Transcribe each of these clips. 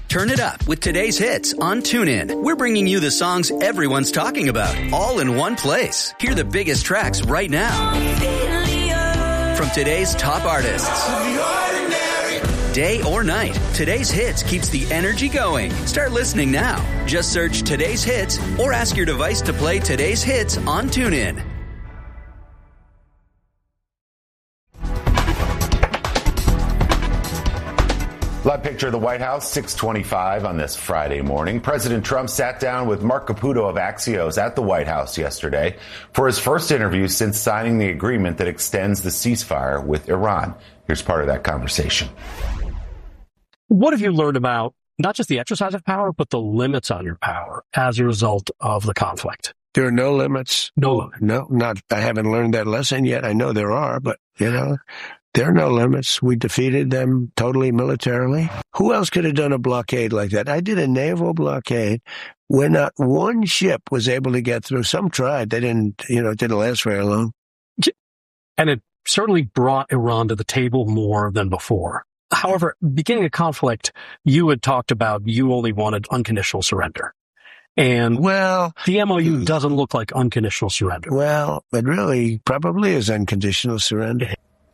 Turn it up with today's hits on TuneIn. We're bringing you the songs everyone's talking about, all in one place. Hear the biggest tracks right now from today's top artists. Day or night, today's hits keeps the energy going. Start listening now. Just search today's hits or ask your device to play today's hits on TuneIn. Live picture of the White House, 6:25 on this Friday morning. President Trump sat down with Mark Caputo of Axios at the White House yesterday for his first interview since signing the agreement that extends the ceasefire with Iran. Here's part of that conversation. What have you learned about not just the exercise of power, but the limits on your power as a result of the conflict? There are no limits. No, I haven't learned that lesson yet. I know there are, but, there are no limits. We defeated them totally militarily. Who else could have done a blockade like that? I did a naval blockade where not one ship was able to get through. Some tried. They didn't, it didn't last very long. And it certainly brought Iran to the table more than before. However, beginning a conflict, you had talked about you only wanted unconditional surrender. And the MOU doesn't look like unconditional surrender. Well, it really probably is unconditional surrender.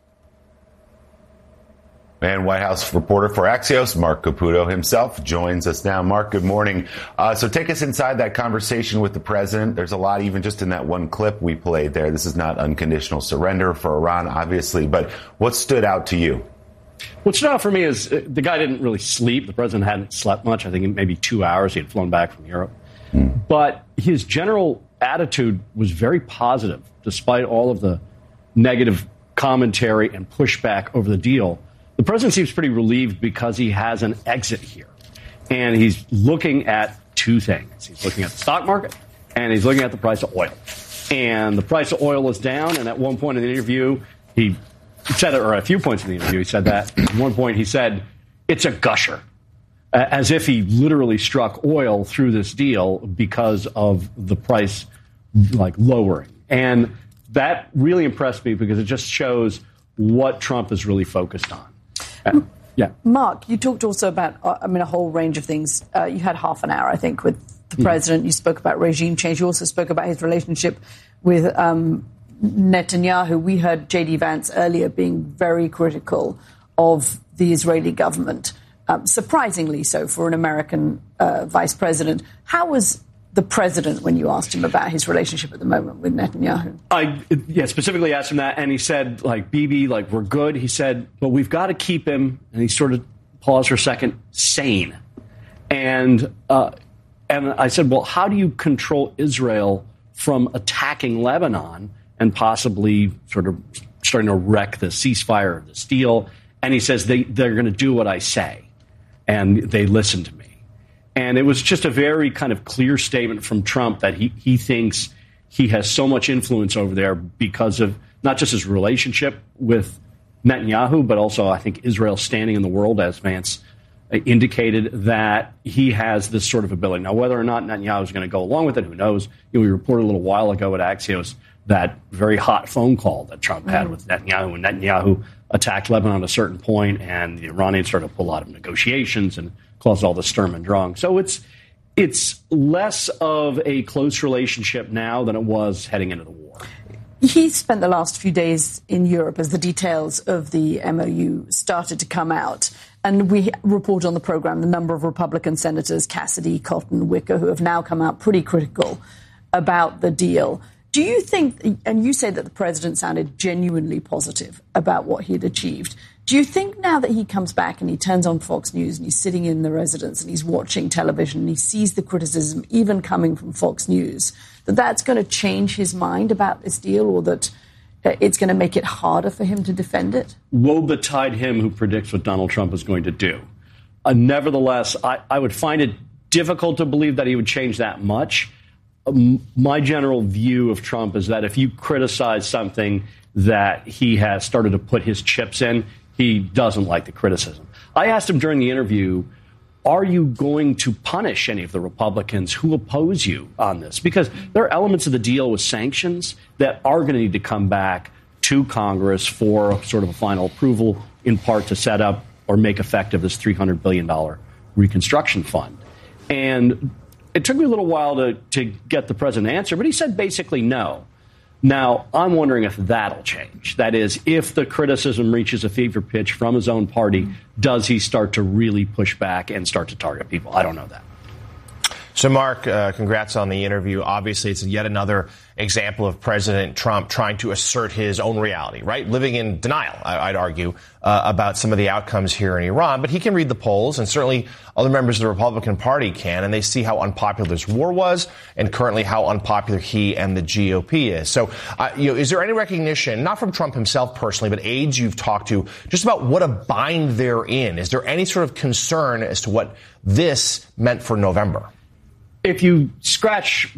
And White House reporter for Axios, Mark Caputo himself, joins us now. Mark, good morning. So take us inside that conversation with the president. There's a lot, even just in that one clip we played there. This is not unconditional surrender for Iran, obviously. But what stood out to you? What stood out for me is the guy didn't really sleep. The president hadn't slept much. I think maybe 2 hours. He had flown back from Europe. But his general attitude was very positive, despite all of the negative commentary and pushback over the deal. The president seems pretty relieved because he has an exit here. And he's looking at two things. He's looking at the stock market, and he's looking at the price of oil. And the price of oil is down, and at one point in the interview, he said it, or a few points in the interview, he said that. At one point, he said, it's a gusher, as if he literally struck oil through this deal because of the price, lowering. And that really impressed me because it just shows what Trump is really focused on. Yeah. Mark, you talked also about, a whole range of things. You had half an hour, I think, with the president. You spoke about regime change. You also spoke about his relationship with Netanyahu. We heard J.D. Vance earlier being very critical of the Israeli government, surprisingly so for an American vice president. How was the president when you asked him about his relationship at the moment with Netanyahu? I specifically asked him that, and he said, Bibi, we're good. He said, but we've got to keep him, and he sort of paused for a second, sane. And I said, well, how do you control Israel from attacking Lebanon and possibly sort of starting to wreck the ceasefire of this deal? And he says, they're going to do what I say, and they listen to me. And it was just a very kind of clear statement from Trump that he thinks he has so much influence over there because of not just his relationship with Netanyahu, but also I think Israel's standing in the world, as Vance indicated, that he has this sort of ability. Now, whether or not Netanyahu is going to go along with it, who knows? We reported a little while ago at Axios that very hot phone call that Trump had with Netanyahu, when Netanyahu attacked Lebanon at a certain point, and the Iranians started to pull out of negotiations and caused all the Sturm and Drang. So it's less of a close relationship now than it was heading into the war. He spent the last few days in Europe as the details of the MOU started to come out. And we report on the program the number of Republican senators, Cassidy, Cotton, Wicker, who have now come out pretty critical about the deal. Do you think, and you said that the president sounded genuinely positive about what he had achieved, do you think now that he comes back and he turns on Fox News and he's sitting in the residence and he's watching television and he sees the criticism even coming from Fox News, that that's going to change his mind about this deal, or that it's going to make it harder for him to defend it? Woe betide him who predicts what Donald Trump is going to do. Nevertheless, I would find it difficult to believe that he would change that much. My general view of Trump is that if you criticize something that he has started to put his chips in, he doesn't like the criticism. I asked him during the interview, are you going to punish any of the Republicans who oppose you on this? Because there are elements of the deal with sanctions that are going to need to come back to Congress for sort of a final approval, in part to set up or make effective this $300 billion Reconstruction Fund. And it took me a little while to get the president to answer, but he said basically no. Now, I'm wondering if that'll change. That is, if the criticism reaches a fever pitch from his own party, does he start to really push back and start to target people? I don't know that. So, Mark, congrats on the interview. Obviously, it's yet another example of President Trump trying to assert his own reality, right? Living in denial, I'd argue, about some of the outcomes here in Iran. But he can read the polls, and certainly other members of the Republican Party can, and they see how unpopular this war was and currently how unpopular he and the GOP is. So, is there any recognition, not from Trump himself personally, but aides you've talked to, just about what a bind they're in? Is there any sort of concern as to what this meant for November? If you scratch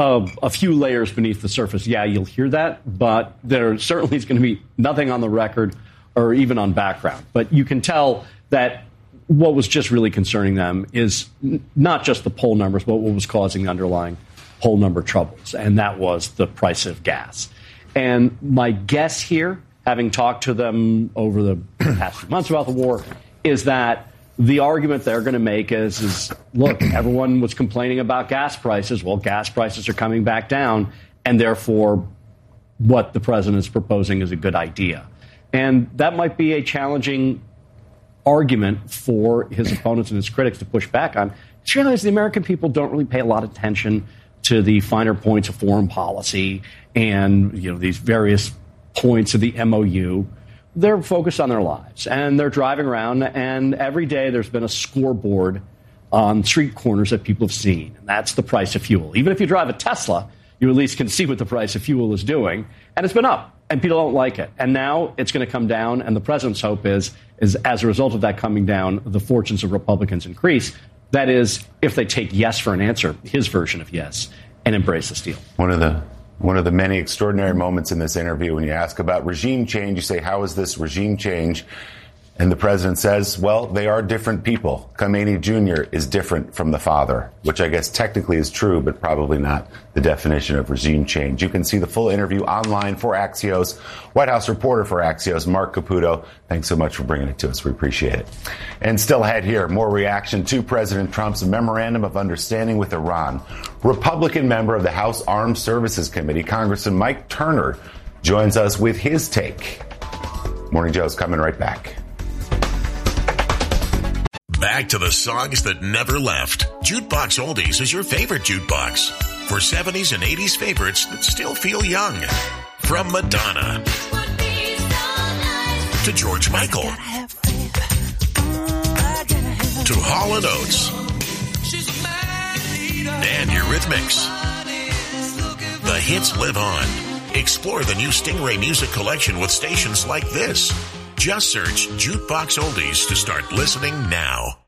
a few layers beneath the surface, yeah, you'll hear that. But there certainly is going to be nothing on the record or even on background. But you can tell that what was just really concerning them is not just the poll numbers, but what was causing the underlying poll number troubles. And that was the price of gas. And my guess here, having talked to them over the past few months about the war, is that the argument they're going to make is, look, everyone was complaining about gas prices. Well, gas prices are coming back down, and therefore what the president is proposing is a good idea. And that might be a challenging argument for his opponents and his critics to push back on. Just realize the American people don't really pay a lot of attention to the finer points of foreign policy and, these various points of the MOU. They're focused on their lives, and they're driving around, and every day there's been a scoreboard on street corners that people have seen, and that's the price of fuel. Even if you drive a Tesla, you at least can see what the price of fuel is doing, and it's been up, and people don't like it. And now it's going to come down, and the president's hope is as a result of that coming down, the fortunes of Republicans increase. That is, if they take yes for an answer, his version of yes, and embrace this deal. One of the many extraordinary moments in this interview, when you ask about regime change, you say, how is this regime change? And the president says, well, they are different people. Khamenei Jr. is different from the father, which I guess technically is true, but probably not the definition of regime change. You can see the full interview online for Axios. White House reporter for Axios, Mark Caputo. Thanks so much for bringing it to us. We appreciate it. And still ahead here, more reaction to President Trump's memorandum of understanding with Iran. Republican member of the House Armed Services Committee, Congressman Mike Turner, joins us with his take. Morning Joe's coming right back. Back to the songs that never left. Jukebox Oldies is your favorite jukebox. For 70s and 80s favorites that still feel young. From Madonna to George Michael to Hall & Oates and Eurythmics. The hits live on. Explore the new Stingray Music Collection with stations like this. Just search Jukebox Oldies to start listening now.